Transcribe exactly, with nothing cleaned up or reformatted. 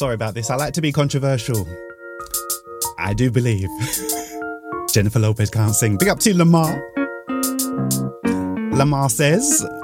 Sorry about this. I like to be controversial. I do believe Jennifer Lopez can't sing. Big up to Lamar. Lamar says,